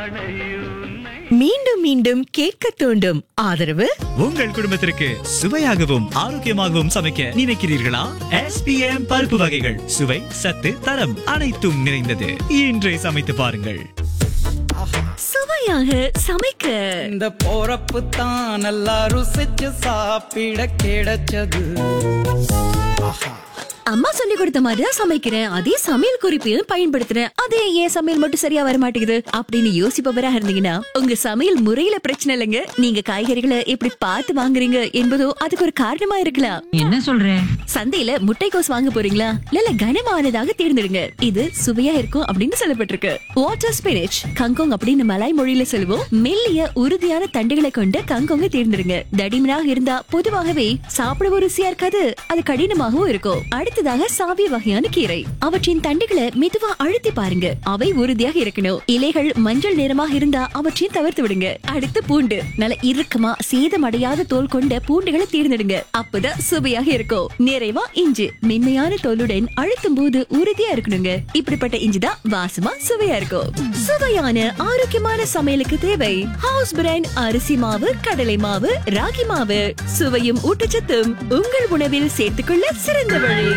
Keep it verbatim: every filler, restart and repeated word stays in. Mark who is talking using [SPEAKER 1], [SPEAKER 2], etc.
[SPEAKER 1] மீண்டும் மீண்டும் கேட்க தூண்டும் ஆதரவு
[SPEAKER 2] உங்கள் குடும்பத்திற்கு சுவையாகவும் ஆரோக்கியமாகவும் சமைக்க நினைக்கிறீர்களா? எஸ் பி எம் பருப்பு வகைகள் சுவை சத்து தரம் அனைத்தும் நிறைந்தது. இன்றே சமைத்து பாருங்கள்.
[SPEAKER 1] சுவையாக சமைக்க
[SPEAKER 3] இந்த போறப்பு தான் நல்லா ருசிச்சு சாப்பிட கிடைச்சது.
[SPEAKER 1] அம்மா சொல்லி கொடுத்த மாதிரிதான் சமைக்கிறேன், அதே சமையல் குறிப்பையும் பயன்படுத்துறேன், அதே ஏன் சமையல் மட்டும் சரியா வர மாட்டேங்குது அப்படின்னு யோசிப்பவரா இருந்தீங்கன்னா உங்க சமையல் முறையில பிரச்சனை இல்லைங்க. நீங்க காய்கறிகளை எப்படி பார்த்து வாங்குறீங்க என்பதோ அதுக்கு ஒரு காரணமா இருக்கலாம்.
[SPEAKER 4] என்ன சொல்ற?
[SPEAKER 1] சந்தையில முட்டைக்கோஸ் வாங்க போறீங்களா? இல்ல கனமானதாக தேர்ந்தெடுங்க, இது சுவையா இருக்கும் அப்படின்னு சொல்லப்பட்டிருக்கு. வாட்டர் ஸ்பினிச், கங்கோங் அப்படின்னு மலாய் மொழியில சொல்லுவோம். மெல்லிய உறுதியான தண்டுகளை கொண்ட கங்கோங்க தேர்ந்தெடுங்க. தடிமனாக இருந்தா பொதுவாகவே சாப்பிடவும் ருசியா இருக்காது, அது கடினமாகவும் இருக்கும். அடுத்ததாக சாவிய வகையான கீரை, அவற்றின் தண்டுகளை மெதுவா அழுத்தி பாருங்க, அவை உறுதியாக இருக்கணும். இலைகள் மஞ்சள் நிறமாக இருந்தா அவற்றையும் தவிர்த்து விடுங்க. அடுத்து பூண்டு, நல்ல இறுக்கமா சேதமடையாத தோல் கொண்ட பூண்டுகளை தேர்ந்தெடுங்க, அப்பதான் சுவையாக இருக்கும். நிறைவா இஞ்சி, மென்மையான தோலுடன் அழுத்தும் போது உறுதியா இருக்கணுங்க. இப்படிப்பட்ட இஞ்சி தான் வாசமா சுவையா இருக்கும். சுவையான ஆரோக்கியமான சமையலுக்கு தேவை ஹவுஸ் பிராண்ட் அரிசி மாவு, கடலை மாவு, ராகி மாவு. சுவையும் ஊட்டச்சத்தும் உங்கள் உணவில் சேர்த்துக்கொள்ள சிறந்த வழி.